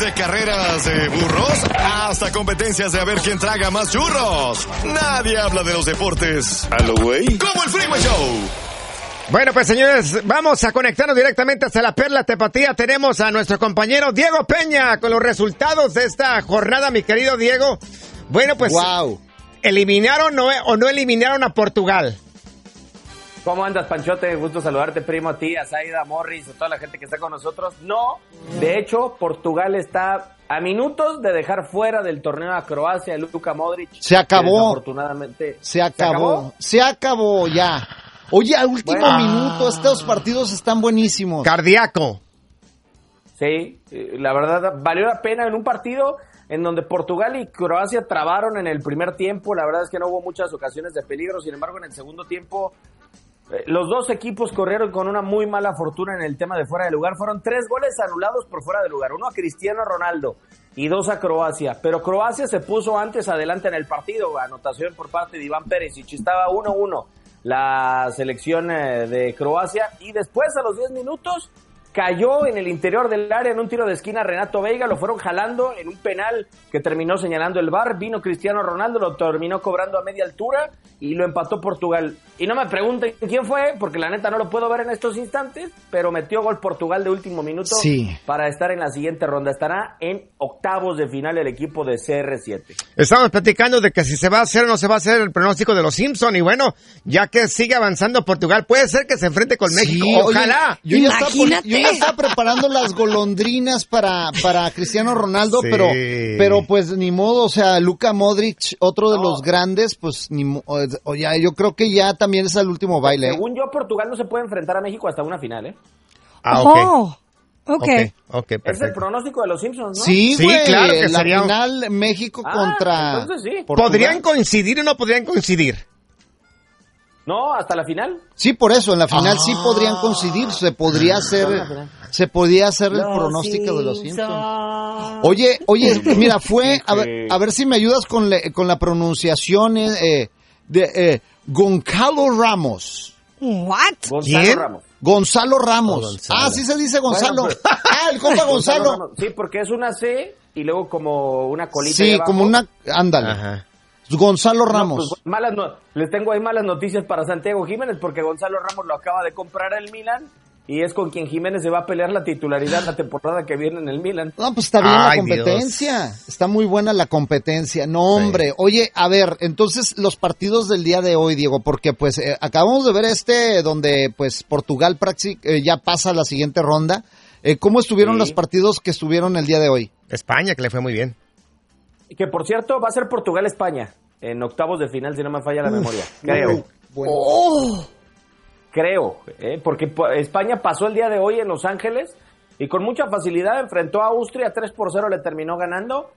Desde carreras de burros hasta competencias de a ver quién traga más churros. Nadie habla de los deportes a lo güey como el Freeway Show. Bueno, pues señores, vamos a conectarnos directamente hasta la Perla Tapatía. Tenemos a nuestro compañero Diego Peña con los resultados de esta jornada, mi querido Diego. Bueno, pues, wow. ¿Eliminaron o no eliminaron a Portugal? ¿Cómo andas, Panchote? Gusto saludarte, primo, a ti, a Zaida, a Morris, a toda la gente que está con nosotros. No, de hecho, Portugal está a minutos de dejar fuera del torneo a Croacia, Luka Modric. Se acabó. Desafortunadamente. Se acabó ya. Oye, al último minuto, estos partidos están buenísimos. Cardíaco. Sí, la verdad, valió la pena en un partido en donde Portugal y Croacia trabaron en el primer tiempo. La verdad es que no hubo muchas ocasiones de peligro. Sin embargo, en el segundo tiempo, los dos equipos corrieron con una muy mala fortuna en el tema de fuera de lugar. Fueron 3 goles anulados por fuera de lugar. 1 a Cristiano Ronaldo y 2 a Croacia. Pero Croacia se puso antes adelante en el partido. Anotación por parte de Iván Perisic. Estaba 1-1 la selección de Croacia. Y después, a los 10 minutos, cayó en el interior del área en un tiro de esquina Renato Veiga, lo fueron jalando en un penal que terminó señalando el VAR, vino Cristiano Ronaldo, lo terminó cobrando a media altura y lo empató Portugal. Y no me pregunten quién fue, porque la neta no lo puedo ver en estos instantes, pero metió gol Portugal de último minuto para estar en la siguiente ronda. Estará en octavos de final el equipo de CR7. Estamos platicando de que si se va a hacer o no se va a hacer el pronóstico de los Simpson y bueno, ya que sigue avanzando Portugal, puede ser que se enfrente con México. Ojalá. Oye, yo ya estaba preparando las golondrinas para Cristiano Ronaldo, pero pues ni modo, o sea, Luka Modric, otro de los grandes, pues oye, yo creo que ya también es el último baile. Según yo, Portugal no se puede enfrentar a México hasta una final, ¿eh? Ok, perfecto. Es el pronóstico de los Simpsons, ¿no? Sí, claro que la sería final México contra entonces sí. Portugal. ¿Podrían coincidir o no podrían coincidir? No, hasta la final. Sí, por eso, en la final sí podrían coincidir, se podía hacer el pronóstico de los Simpsons. Oye, mira, a ver si me ayudas con la pronunciación de Goncalo Ramos. What? ¿Quién? Gonzalo Ramos. Sí se dice Gonzalo. Bueno, pues, el compa Gonzalo. Sí, porque es una C y luego como una colita. Sí, como una, ándale. Ajá. Gonzalo Ramos. No, pues, les tengo ahí malas noticias para Santiago Jiménez, porque Gonzalo Ramos lo acaba de comprar el Milan y es con quien Jiménez se va a pelear la titularidad la temporada que viene en el Milan. No, pues está bien la competencia. Dios. Está muy buena la competencia. No, hombre. Sí. Oye, a ver, entonces los partidos del día de hoy, Diego, porque pues acabamos de ver donde pues Portugal ya pasa a la siguiente ronda. ¿Cómo estuvieron los partidos que estuvieron el día de hoy? España, que le fue muy bien. Que por cierto va a ser Portugal-España en octavos de final, si no me falla la memoria. Creo. Bueno. Creo, porque España pasó el día de hoy en Los Ángeles y con mucha facilidad enfrentó a Austria, 3-0 le terminó ganando.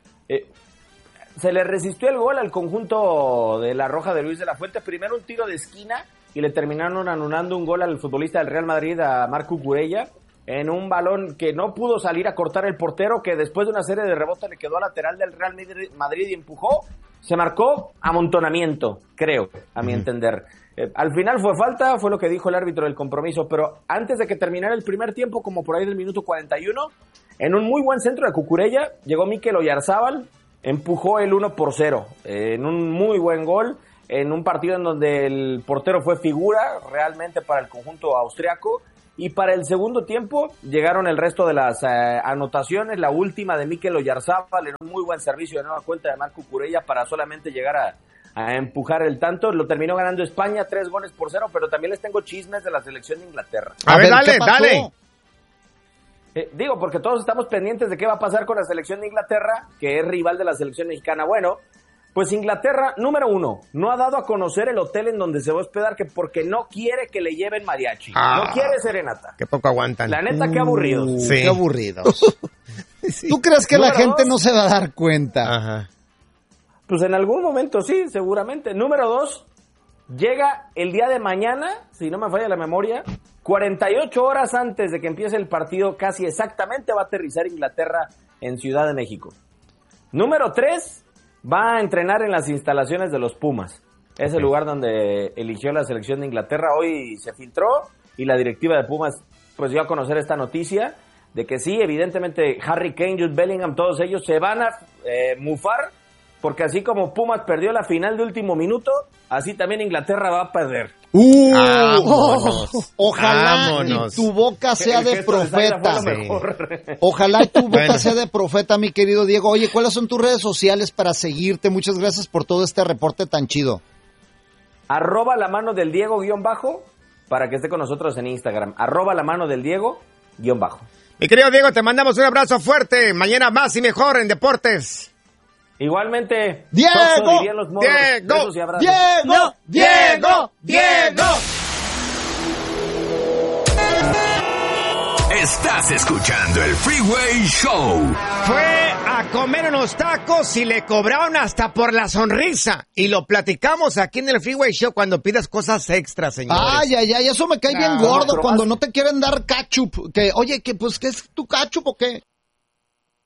Se le resistió el gol al conjunto de la Roja de Luis de la Fuente. Primero un tiro de esquina y le terminaron anulando un gol al futbolista del Real Madrid, a Marco Cucurella, en un balón que no pudo salir a cortar el portero, que después de una serie de rebotes le quedó a lateral del Real Madrid y empujó. Se marcó amontonamiento, creo, a mi entender. Al final fue falta, fue lo que dijo el árbitro del compromiso, pero antes de que terminara el primer tiempo, como por ahí del minuto 41, en un muy buen centro de Cucurella, llegó Mikel Oyarzábal, empujó el 1-0, en un muy buen gol, en un partido en donde el portero fue figura realmente para el conjunto austriaco. Y para el segundo tiempo llegaron el resto de las anotaciones, la última de Mikel Oyarzábal en un muy buen servicio de nueva cuenta de Marco Cucurella para solamente llegar a empujar el tanto. Lo terminó ganando España 3-0, pero también les tengo chismes de la selección de Inglaterra. A ver, dale. Digo, porque todos estamos pendientes de qué va a pasar con la selección de Inglaterra, que es rival de la selección mexicana. Bueno, pues Inglaterra, número 1, no ha dado a conocer el hotel en donde se va a hospedar, que porque no quiere que le lleven mariachi. No quiere serenata. Qué poco aguantan. La neta, qué aburridos. Sí. Qué aburridos. Sí. ¿Tú crees que número la gente 2, no se va a dar cuenta? Ajá. Pues en algún momento sí, seguramente. Número 2, llega el día de mañana, si no me falla la memoria, 48 horas antes de que empiece el partido, casi exactamente va a aterrizar Inglaterra en Ciudad de México. Número 3, va a entrenar en las instalaciones de los Pumas. Es el lugar donde eligió la selección de Inglaterra. Hoy se filtró y la directiva de Pumas pues dio a conocer esta noticia. de que sí, evidentemente Harry Kane, Jude Bellingham, todos ellos se van a mufar, porque así como Pumas perdió la final de último minuto, así también Inglaterra va a perder. Ojalá y tu boca sea de profeta. Ojalá y tu boca sea de profeta, mi querido Diego. Oye, ¿cuáles son tus redes sociales para seguirte? Muchas gracias por todo este reporte tan chido. @la mano del Diego _ para que esté con nosotros en Instagram. @la mano del Diego _ Mi querido Diego, te mandamos un abrazo fuerte. Mañana más y mejor en Deportes. Igualmente. Diego, Diego. Estás escuchando el Freeway Show. Fue a comer unos tacos y le cobraron hasta por la sonrisa. Y lo platicamos aquí en el Freeway Show cuando pidas cosas extras, señores. Ay, eso me cae bien gordo cuando no te quieren dar ketchup. Que, oye, ¿qué es tu ketchup o qué?